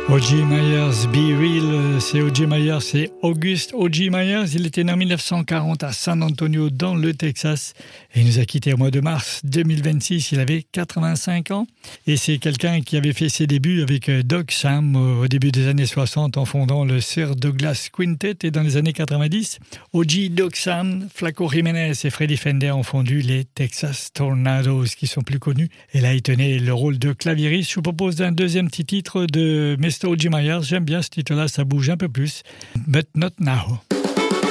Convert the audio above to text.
O.J. Myers, Be Real, c'est O.J. Myers, c'est August O.J. Myers. Il était né en 1940 à San Antonio, dans le Texas. Et il nous a quittés au mois de mars 2026. Il avait 85 ans. Et c'est quelqu'un qui avait fait ses débuts avec Doug Sam au début des années 60 en fondant le Sir Douglas Quintet. Et dans les années 90, O.J., Doug Sam, Flaco Jiménez et Freddie Fender ont fondu les Texas Tornadoes, qui sont plus connus. Et là, il tenait le rôle de claviériste. Je vous propose un deuxième petit titre de Mr. O.J. Myers. J'aime bien ce titre-là, ça bouge un peu plus. But Not Now.